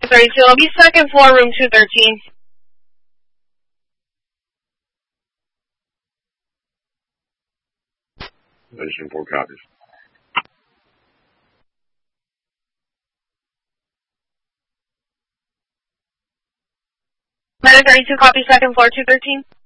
32, I'll be second floor, room 213. Station 4 copies. 32, copy, second floor, 213.